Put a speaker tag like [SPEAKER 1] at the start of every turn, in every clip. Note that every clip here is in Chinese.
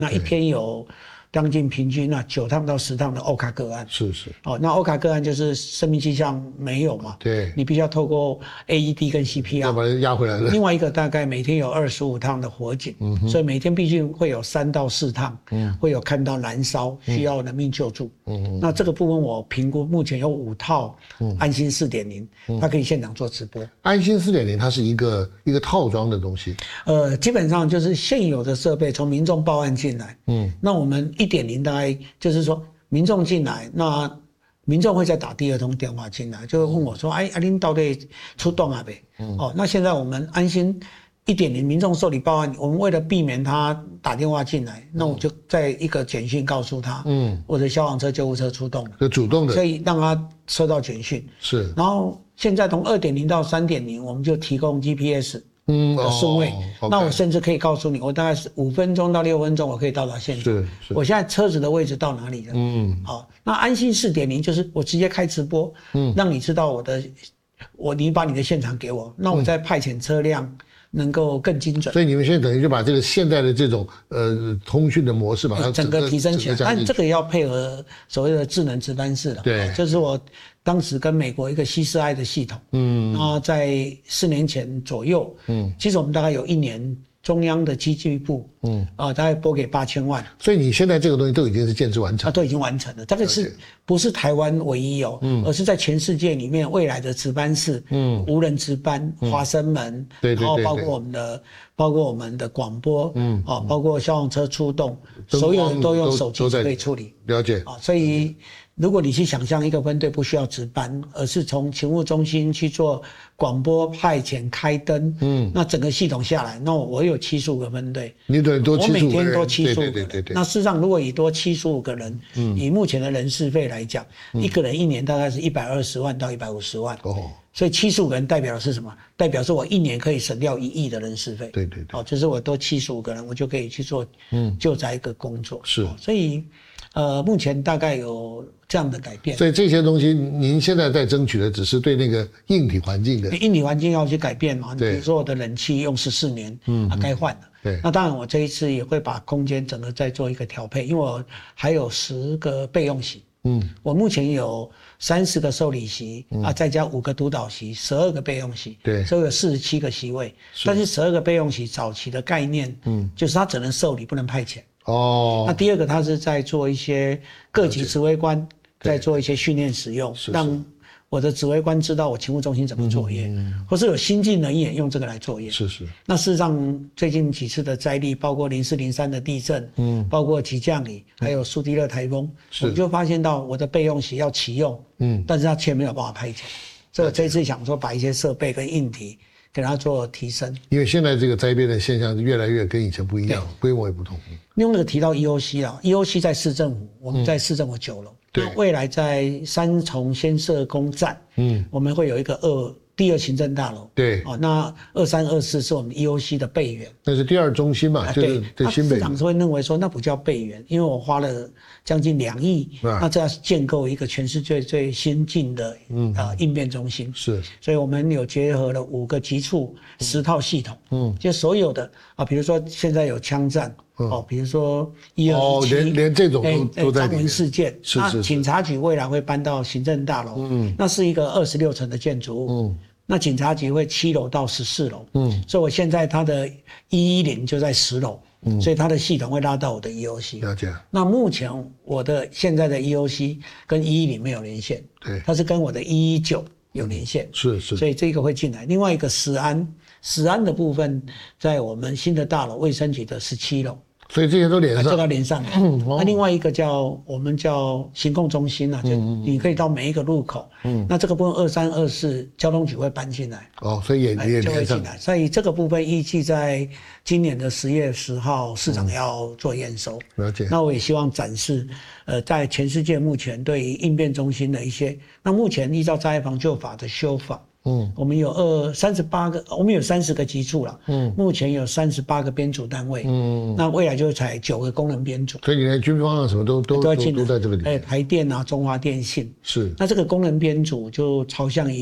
[SPEAKER 1] 那一天有将近平均9趟到10趟的欧卡个案。
[SPEAKER 2] 是。
[SPEAKER 1] 那欧卡个案就是生命迹象没有嘛？
[SPEAKER 2] 对，
[SPEAKER 1] 你必须要透过 AED 跟 CPR
[SPEAKER 2] 要把人压回来了。
[SPEAKER 1] 另外一个大概每天有25趟的火警，所以每天必须会有3到4趟，会有看到燃烧需要人命救助。那这个部分我评估目前有5套安心 4.0，它可以现场做直播。
[SPEAKER 2] 安心 4.0 它是一个套装的东西。
[SPEAKER 1] 基本上就是现有的设备，从民众报案进来，那我们1.0大概就是说民众进来，那民众会再打第2通电话进来，就会问我说：“哎，您到底出动了没？”那现在我们安心1.0民众受理报案，我们为了避免他打电话进来，那我就在一个简讯告诉他，我的消防车、救护车出动了，
[SPEAKER 2] 就主动的，
[SPEAKER 1] 所以让他收到简讯。
[SPEAKER 2] 是。
[SPEAKER 1] 然后现在从2.0到3.0，我们就提供 GPS。的顺位，那我甚至可以告诉你，我大概是5分钟到6分钟，我可以到达现场。
[SPEAKER 2] 是。
[SPEAKER 1] 我现在车子的位置到哪里了？好，那安心 4.0 就是我直接开直播，让你知道你把你的现场给我，那我再派遣车辆能够更精准。
[SPEAKER 2] 所以你们现在等于就把这个现代的这种通讯的模式把它
[SPEAKER 1] 整个提升起来，但这个也要配合所谓的智能值班室了。
[SPEAKER 2] 对，
[SPEAKER 1] 就是我当时跟美国一个西斯艾的系统，那在4年前左右，其实我们大概有1年中央的机具部，大概拨给8000万。
[SPEAKER 2] 所以你现在这个东西都已经是建制完成，
[SPEAKER 1] 都已经完成了。这个不是台湾唯一而是在全世界里面未来的值班室，无人值班、华生门，
[SPEAKER 2] 对，
[SPEAKER 1] 然后包括我们的广播，包括消防车出动，所有人都用手机可以处理。
[SPEAKER 2] 了解。
[SPEAKER 1] 所以如果你去想象一个分队不需要值班，而是从勤务中心去做广播派遣、开灯，那整个系统下来，那我有75个分队，
[SPEAKER 2] 你等于多75个人，
[SPEAKER 1] 我每天多75个人。
[SPEAKER 2] 对。
[SPEAKER 1] 那事实上，如果以多75个人，以目前的人事费来讲，一个人1年大概是120万到150万。所以75个人代表的是什么？代表是我1年可以省掉1亿的人事费。
[SPEAKER 2] 对。
[SPEAKER 1] 就是我多75个人，我就可以去做救灾一个工作。
[SPEAKER 2] 是。
[SPEAKER 1] 所以目前大概有这样的改变。
[SPEAKER 2] 所以这些东西您现在在争取的只是对那个硬体环境的。
[SPEAKER 1] 硬体环境要去改变嘛？比如说我的冷气用14年，该换了。
[SPEAKER 2] 对。
[SPEAKER 1] 那当然我这一次也会把空间整个再做一个调配，因为我还有10个备用席。我目前有30个受理席，再加5个督导席，12个备用席，
[SPEAKER 2] 对，
[SPEAKER 1] 所以有47个席位。但是12个备用席早期的概念，就是它只能受理不能派遣。那第二个，它是在做一些各级指挥官在做一些训练使用，让我的指挥官知道我勤务中心怎么作业，或是有新进人员用这个来作业。
[SPEAKER 2] 是。
[SPEAKER 1] 那事实上，最近几次的灾力，包括04、03的地震，包括急降雨，还有苏迪勒台风，我就发现到我的备用席要启用，但是它却没有办法派遣。所以我这次想说，把一些设备跟硬体给它做提升。
[SPEAKER 2] 因为现在这个灾变的现象越来越跟以前不一样，规模也不同。
[SPEAKER 1] 另外一个提到 EOC 啊 ，EOC 在市政府，我们在市政府9楼。对。未来在3重先设工站，我们会有一个第2行政大楼。对。那23、24是我们 EOC 的备援。
[SPEAKER 2] 那是第2中心嘛？就是新北。
[SPEAKER 1] 市长是会认为说那不叫备援，因为我花了将近2亿，那这要建构一个全世界最先进的应变中心。
[SPEAKER 2] 是。所
[SPEAKER 1] 以我们有结合了5个级处10套系统，就所有的比如说现在有枪战。比如说1217，
[SPEAKER 2] 连这种都在里面。
[SPEAKER 1] 张文事件，
[SPEAKER 2] 那
[SPEAKER 1] 警察局未来会搬到行政大楼，那是一个26层的建筑物，那警察局会7楼到14楼，所以我现在它的110就在10楼，所以它的系统会拉到我的 EOC。
[SPEAKER 2] 了解。
[SPEAKER 1] 那目前我的现在的 EOC 跟110没有连线，
[SPEAKER 2] 对，
[SPEAKER 1] 它是跟我的119有连线，
[SPEAKER 2] 是，
[SPEAKER 1] 所以这个会进来。另外一个食安的部分，在我们新的大楼卫生局的17楼。
[SPEAKER 2] 所以这些都连上，
[SPEAKER 1] 这个连上。那另外一个我们叫行控中心就你可以到每一个路口。那这个部分23、24交通局会搬进来。
[SPEAKER 2] 所以也
[SPEAKER 1] 就会进来。所以这个部分预计在今年的10月10号，市长要做验收。
[SPEAKER 2] 了解。
[SPEAKER 1] 那我也希望展示，在全世界目前对于应变中心的一些，那目前依照灾害防救法的修法。我们有38个，我们有30个级处了。目前有38个编组单位。那未来就会采9个功能编组。
[SPEAKER 2] 所以你连军方什么都在这个里面。
[SPEAKER 1] 台电啊，中华电信。
[SPEAKER 2] 是。
[SPEAKER 1] 那这个功能编组就朝向于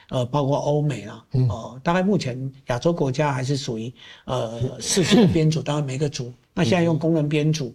[SPEAKER 1] 包括欧美啦，大概目前亚洲国家还是属于4组编组，当然每个组，那现在用工人编组，